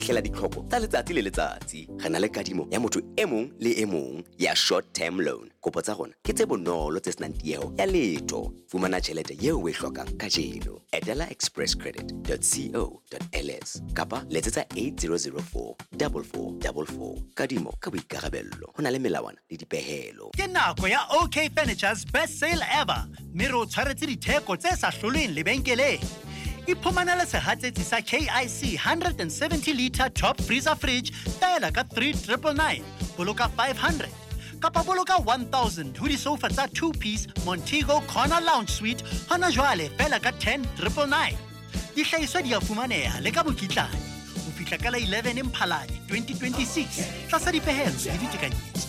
hlela ditlhoko tsa letsatsi le letsatsi. Re na le kadimo ya motho e mong le e mong ya short term loan. Kopo tsa rona ke tse bonolo tse senang tieho ya letho. Fumana tjhelete yeo o e hlokang kajeno. Etela expresscredit.co.ls kapa letsetsa 8004 4444. Kadimo ka boikarabello. Ho na le melawana le dipehelo. Ke nako ya OK Furniture's best sale ever. Mero tshwaretse ditheko tse sa hlolweng lebenkeleng. Iphumanele sehatsetsi sa KIC 170 litre top freezer fridge fela ka 3,999. Boloka 500. Kapa boloka 1,000 ho di-sofa tsa 2-piece Montego Corner Lounge Suite hona jwale fela ka 10,999. Dihlahiswa di a fumaneha le ka bokitlane. Ho fihla ka la 11 Mphalane 2026. Tlasa dipehelo le ditekanyetso.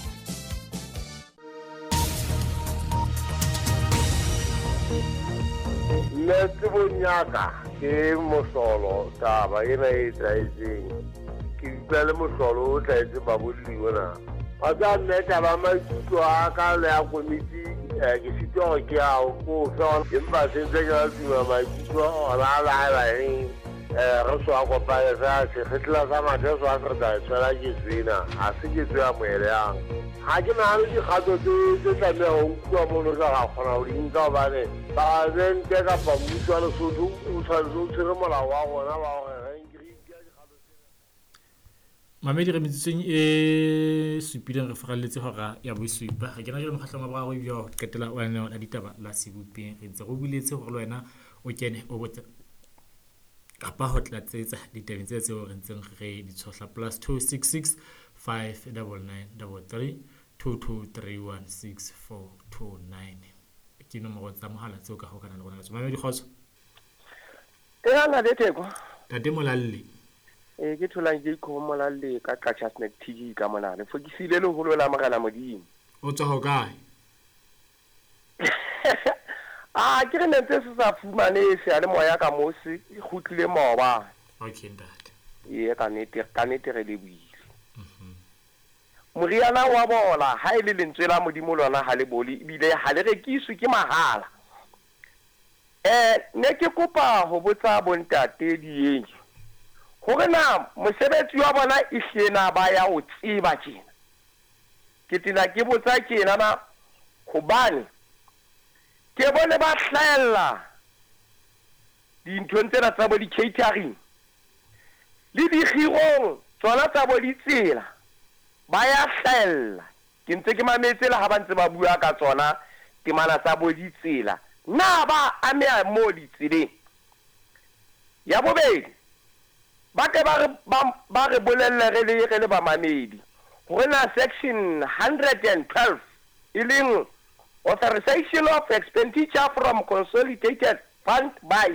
Netse bonyaka ke mosolo taba ena e tsaetseng ke utlwa le mosolo o tsaetse babolli bona a tsa nne taba maikutlo a ka le a komiti ke sitwa go ke ao ko fa empa sentse ke a tuma maikutlo ona a laelaeng re so a kopane sa sekgetla sa matheso a serta tshwela ke zwena a se ke tswa moeleyang ha ke nahane dikgato tse tlameha ho nkuwa mono ka ga kgona ho di nka hobane Presidente kapa mmuso wa Lesotho o tshwanetse o tshwere molao wa gona wa gore re nkere dikgato Mamedi re metseng e supileng re faralletse hora ya bosupa ga ke na le mokgatlo wa boraro yo ketela wena la ditaba la sebupeng re ntse go biletse gore le wena o kene o botsa kapa ho tlatsetsa ditabeng tse tseo re ntseng re di tshohla +266 59933 22316429 ke nomoro tsa mohala tseo ka hokana le rona ka tsona Mamedi khotso ana le teko tate molalle ke tholang ke go molalle ka Snack TV ka mona le fokisile le holo la magala modimo o tswa ho kae ke re ntse se sa fumane se a le moya ka mosi e khutlile moba okay ntate ka nete re le buile Moriana wa bola ha ile lentswe la modimo lona ha le boli bile ha le rekiswe ke mahala ne ke kopa ho botsa bontate dieng hore na mosebetsi wa bona e hlena ba ya o tseba tjena ke tina ke botsa tjena na hobane ke bone ba hlaella dintho tsena tsa bo di catering le di khirong tsona tsa bo di tsela ba ya hlaella ke ntse ke mametse le ha ba ntse ba bua ka tsona temana tsa bo di tsela na ba amea mo di tseleng ya bobedi ba ke ba re bolelle re le ba mamedi hore na section 112 ileng authorization of expenditure from consolidated fund by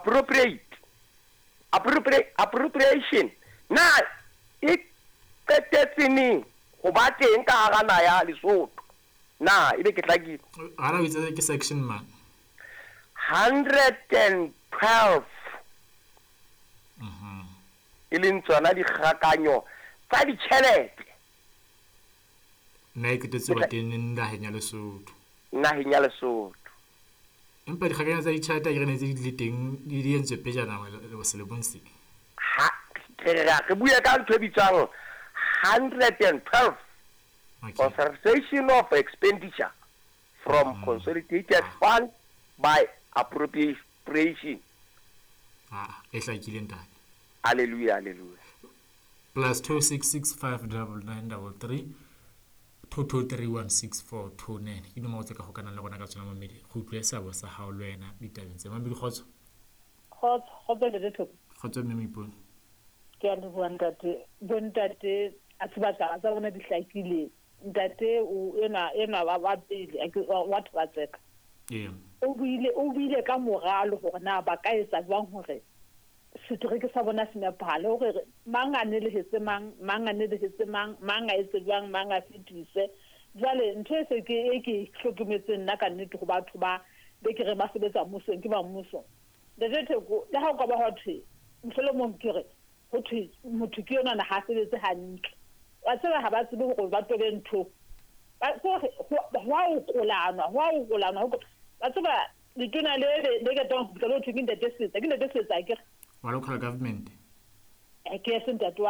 appropriation na it petetsini go ba teng ka ga na ya Lesotho na ebe ke tlaki ara witse ke section man 112 ileng tsona di kgakanyo tsa di tšhelete na ke tetse ba teng naheng ya Lesotho empa di kgakanyo tsa di tšhelete ke rene tse di teng di entswe pejana le selebong se ha re bua ka ntho bitsang 112 authorization of expenditure from consolidated fund by appropriation ehlakile ntate hallelujah +266599933 22316429 ke nomoro tse ka go kana le gona ka tsona Mamedi go utlwe sabo sa hao le wena ditabeng tse Mamedi khotso le thoko khotso mme ipone ke a le bontate a tsebaka tsa bona di hlakile ntate o ena ba pele what tseka o buile ka moralo hore na ba ka etsa jwang hore setoreke sa bona se nepahale hore mang a nelehetse mang a etse jwang mang a fetise jwale ntho e se ke hlokometse nna ka nnete go batho ba be ke re ba sebetsa mmusong ke ba mmuso le go le ha go ba hothwe mhlolo mo nkere go thwe motho ke yona na ha sebetse hantle wa tseba ha ba tsebe go ba tobe ntho ba go o kolana ba tseba litona le ke tong go tlo thwe ke ndete setsa ke wa local government ke se ntate